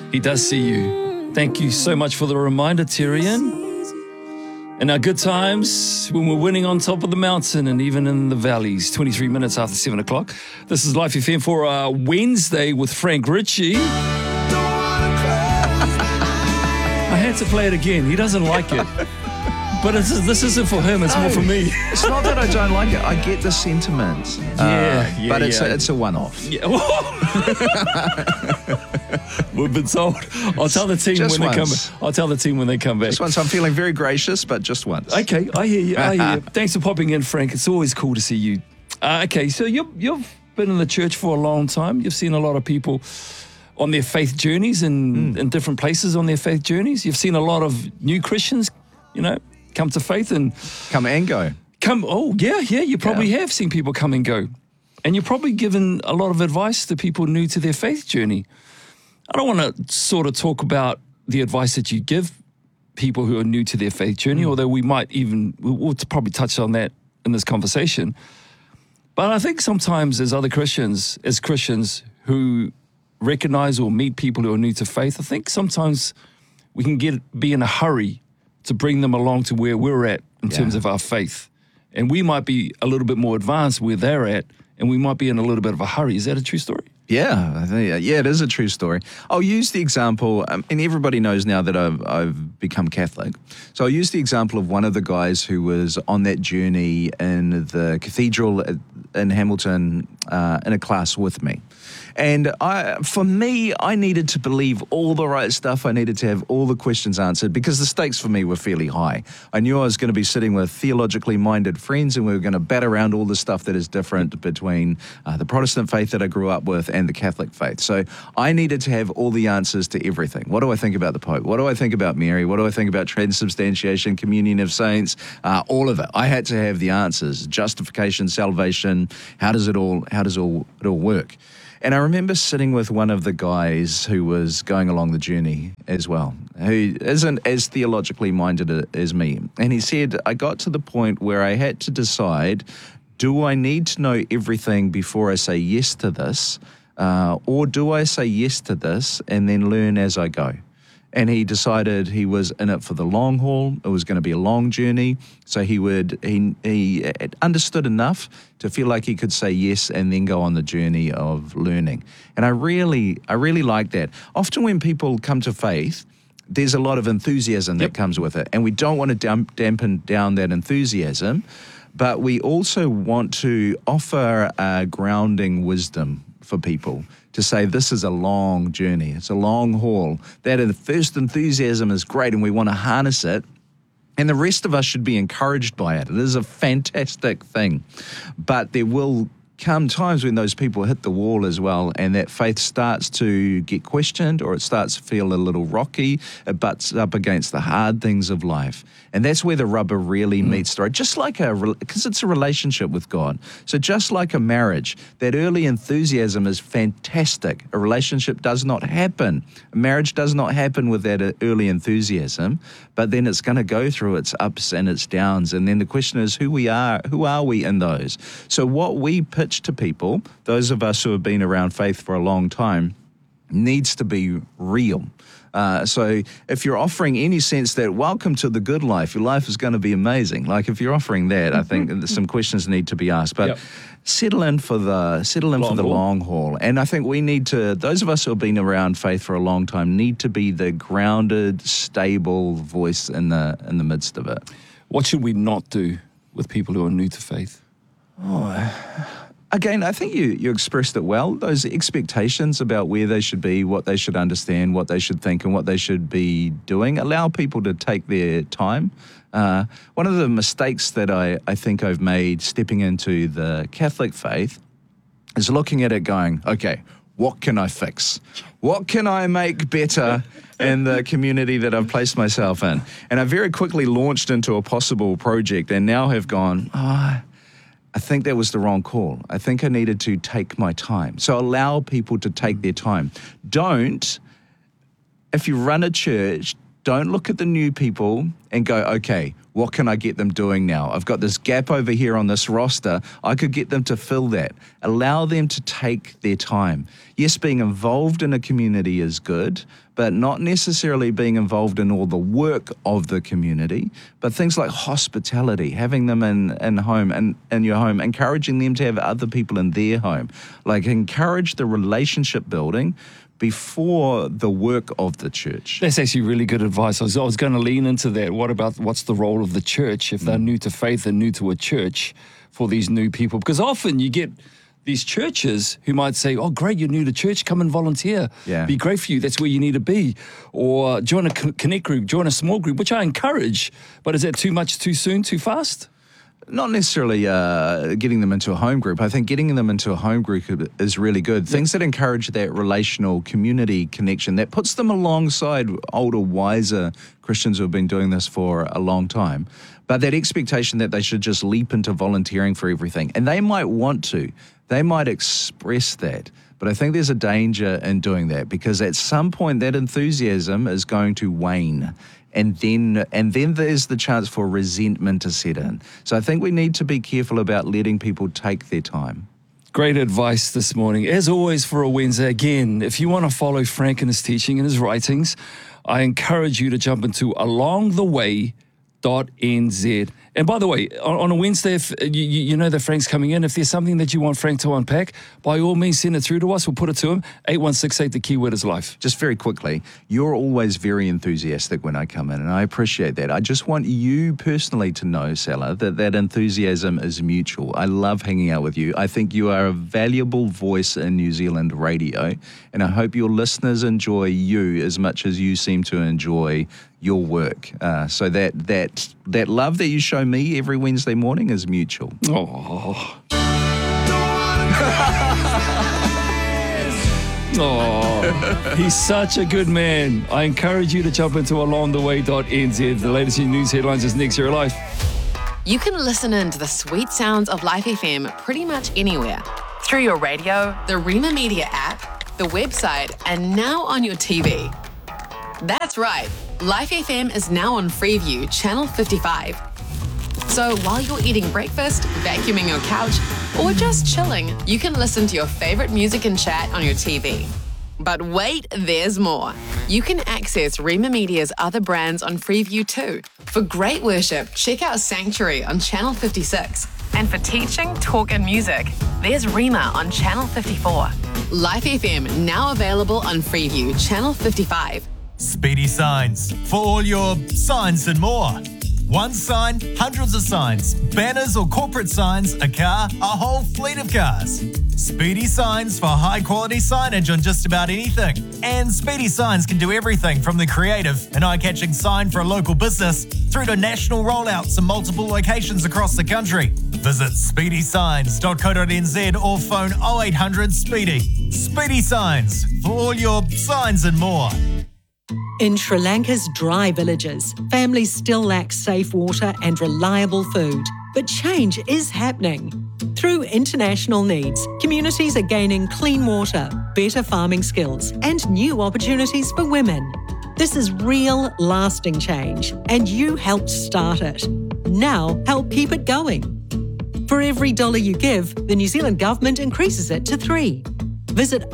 He does see you. Thank you so much for the reminder, Tyrion. In our good times, when we're winning on top of the mountain and even in the valleys, 23 minutes after 7 o'clock. This is Life FM for Wednesday with Frank Ritchie. I had to play it again. He doesn't like it. But this isn't for him, it's more for me. It's not that I don't like it. I get the sentiment. But it's a one-off. Yeah. We've been told. I'll tell the team Just when once. they come. I'll tell the team when they come back. Just once. I'm feeling very gracious, but just once. Okay, I hear you. Thanks for popping in, Frank. It's always cool to see you. Okay, so you've been in the church for a long time. You've seen a lot of people on their faith journeys and in different places on their faith journeys. You've seen a lot of new Christians, come to faith and Come and go. You probably have seen people come and go. And you're probably given a lot of advice to people new to their faith journey. I don't want to sort of talk about the advice that you give people who are new to their faith journey, although we'll probably touch on that in this conversation. But I think sometimes as Christians who recognize or meet people who are new to faith, I think sometimes we can be in a hurry to bring them along to where we're at in terms of our faith. And we might be a little bit more advanced where they're at, and we might be in a little bit of a hurry. Is that a true story? Yeah, it is a true story. I'll use the example, and everybody knows now that I've become Catholic. So I'll use the example of one of the guys who was on that journey in the cathedral in Hamilton in a class with me. And for me, I needed to believe all the right stuff. I needed to have all the questions answered because the stakes for me were fairly high. I knew I was going to be sitting with theologically minded friends and we were going to bat around all the stuff that is different between the Protestant faith that I grew up with and the Catholic faith. So I needed to have all the answers to everything. What do I think about the Pope? What do I think about Mary? What do I think about transubstantiation, communion of saints? All of it. I had to have the answers. Justification, salvation. How does it all work? And I remember sitting with one of the guys who was going along the journey as well, who isn't as theologically minded as me. And he said, I got to the point where I had to decide, do I need to know everything before I say yes to this? Or do I say yes to this and then learn as I go? And he decided he was in it for the long haul. It was going to be a long journey. So he understood enough to feel like he could say yes and then go on the journey of learning. And I really like that. Often when people come to faith, there's a lot of enthusiasm that comes with it. And we don't want to dampen down that enthusiasm, but we also want to offer grounding wisdom for people to say this is a long journey, it's a long haul. That the first enthusiasm is great and we want to harness it, and the rest of us should be encouraged by it. It is a fantastic thing. But there will come times when those people hit the wall as well and that faith starts to get questioned or it starts to feel a little rocky, it butts up against the hard things of life. And that's where the rubber really meets the road, just like because it's a relationship with God. So just like a marriage, that early enthusiasm is fantastic. A relationship does not happen. A marriage does not happen with that early enthusiasm, but then it's going to go through its ups and its downs. And then the question is who are we in those? So what we pitch to people, those of us who have been around faith for a long time, needs to be real. So if you're offering any sense that welcome to the good life, your life is going to be amazing. Like if you're offering that, I think some questions need to be asked. But settle in for the long haul. And I think we need to, those of us who have been around faith for a long time, need to be the grounded, stable voice in the midst of it. What should we not do with people who are new to faith? Again, I think you expressed it well. Those expectations about where they should be, what they should understand, what they should think, and what they should be doing. Allow people to take their time. One of the mistakes that I think I've made stepping into the Catholic faith is looking at it going, okay, what can I fix? What can I make better in the community that I've placed myself in? And I very quickly launched into a possible project and now have gone, I think that was the wrong call. I think I needed to take my time. So allow people to take their time. If you run a church, don't look at the new people and go, okay, what can I get them doing now? I've got this gap over here on this roster. I could get them to fill that. Allow them to take their time. Yes, being involved in a community is good, but not necessarily being involved in all the work of the community, but things like hospitality, having them in home and in your home, encouraging them to have other people in their home. Like, encourage the relationship building before the work of the church. That's actually really good advice. I was going to lean into that. What's the role of the church if they're new to faith and new to a church for these new people? Because often you get these churches who might say, oh, great, you're new to church, come and volunteer. Yeah. Be great for you. That's where you need to be. Or join a connect group, join a small group, which I encourage. But is that too much, too soon, too fast? Not necessarily getting them into a home group. I think getting them into a home group is really good. Things that encourage that relational community connection, that puts them alongside older, wiser Christians who have been doing this for a long time. But that expectation that they should just leap into volunteering for everything. And they might want to. They might express that. But I think there's a danger in doing that, because at some point that enthusiasm is going to wane. And then there's the chance for resentment to set in. So I think we need to be careful about letting people take their time. Great advice this morning. As always for a Wednesday, again, if you want to follow Frank in his teaching and his writings, I encourage you to jump into alongtheway.nz. And by the way, on a Wednesday, if you know that Frank's coming in, if there's something that you want Frank to unpack, by all means, send it through to us. We'll put it to him. 8168, the keyword is life. Just very quickly, you're always very enthusiastic when I come in, and I appreciate that. I just want you personally to know, Salah, that enthusiasm is mutual. I love hanging out with you. I think you are a valuable voice in New Zealand radio, and I hope your listeners enjoy you as much as you seem to enjoy your work. So that love that you show me every Wednesday morning is mutual. Oh. Oh, he's such a good man. I encourage you to jump into alongtheway.nz. The latest news headlines is next year live. You can listen in to the sweet sounds of Life FM pretty much anywhere. Through your radio, the Rima Media app, the website, and now on your TV. That's right. Life FM is now on Freeview, Channel 55. So while you're eating breakfast, vacuuming your couch, or just chilling, you can listen to your favorite music and chat on your TV. But wait, there's more. You can access Rima Media's other brands on Freeview too. For great worship, check out Sanctuary on Channel 56. And for teaching, talk and music, there's Rima on Channel 54. Life FM now available on Freeview, Channel 55. Speedy Signs, for all your signs and more. One sign, hundreds of signs, banners or corporate signs, a car, a whole fleet of cars. Speedy Signs for high quality signage on just about anything. And Speedy Signs can do everything from the creative and eye-catching sign for a local business through to national rollouts in multiple locations across the country. Visit speedysigns.co.nz or phone 0800 Speedy. Speedy Signs for all your signs and more. In Sri Lanka's dry villages, families still lack safe water and reliable food. But change is happening. Through international needs, communities are gaining clean water, better farming skills, and new opportunities for women. This is real, lasting change, and you helped start it. Now, help keep it going. For every dollar you give, the New Zealand Government increases it to 3. Visit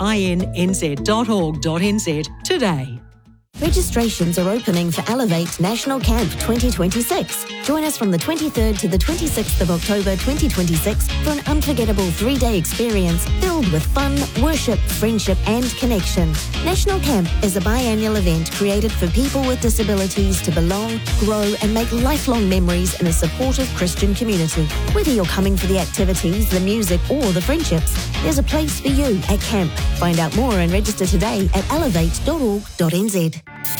innz.org.nz today. Registrations are opening for Elevate National Camp 2026. Join us from the 23rd to the 26th of October 2026 for an unforgettable 3-day experience filled with fun, worship, friendship and connection. National Camp is a biannual event created for people with disabilities to belong, grow and make lifelong memories in a supportive Christian community. Whether you're coming for the activities, the music or the friendships, there's a place for you at camp. Find out more and register today at elevate.org.nz.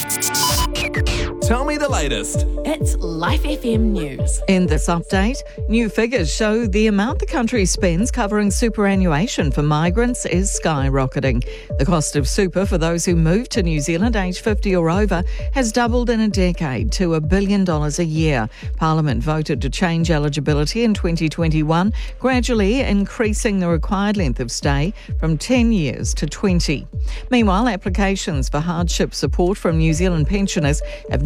Tell me the latest. It's Life FM News. In this update, new figures show the amount the country spends covering superannuation for migrants is skyrocketing. The cost of super for those who move to New Zealand aged 50 or over has doubled in a decade to $1 billion a year. Parliament voted to change eligibility in 2021, gradually increasing the required length of stay from 10 years to 20. Meanwhile, applications for hardship support from New Zealand pensioners have nearly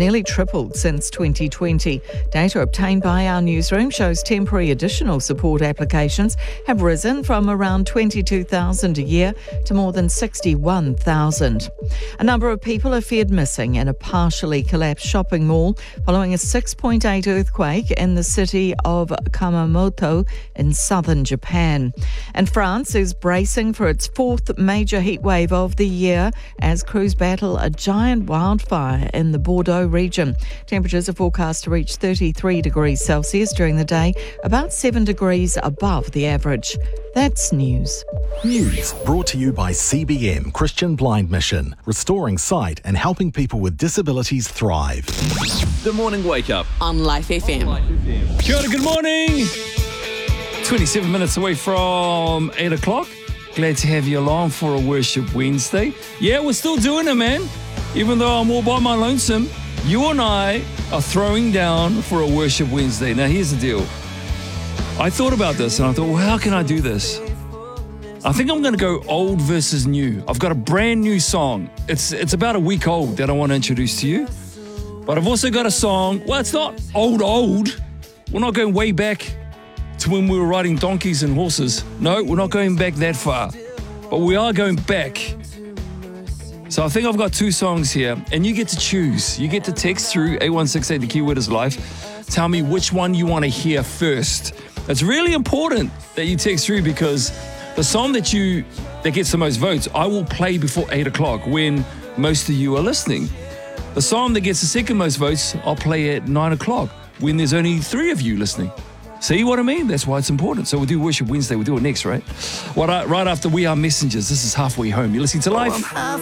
nearly tripled since 2020. Data obtained by our newsroom shows temporary additional support applications have risen from around 22,000 a year to more than 61,000. A number of people are feared missing in a partially collapsed shopping mall following a 6.8 earthquake in the city of Kumamoto in southern Japan. And France is bracing for its fourth major heat wave of the year as crews battle a giant wildfire in the Bordeaux region. Temperatures are forecast to reach 33 degrees Celsius during the day, about 7 degrees above the average. That's news. News brought to you by CBM Christian Blind Mission, restoring sight and helping people with disabilities thrive. The Morning Wake Up. On Life FM. Kia ora, good morning. 27 minutes away from 8 o'clock. Glad to have you along for a Worship Wednesday. Yeah, we're still doing it, man. Even though I'm all by my lonesome, you and I are throwing down for a Worship Wednesday. Now, here's the deal. I thought about this and I thought, well, how can I do this? I think I'm going to go old versus new. I've got a brand new song. It's about a week old that I want to introduce to you. But I've also got a song, well, it's not old. We're not going way back to when we were riding donkeys and horses. No, we're not going back that far. But we are going back. So I think I've got two songs here, and you get to choose. You get to text through 8168, the keyword is life. Tell me which one you want to hear first. It's really important that you text through because the song that gets the most votes, I will play before 8 o'clock when most of you are listening. The song that gets the second most votes, I'll play at 9 o'clock when there's only 3 of you listening. See what I mean? That's why it's important. So we'll do Worship Wednesday. We'll do it next, right? Right after We Are Messengers. This is Halfway Home. You're listening to Life.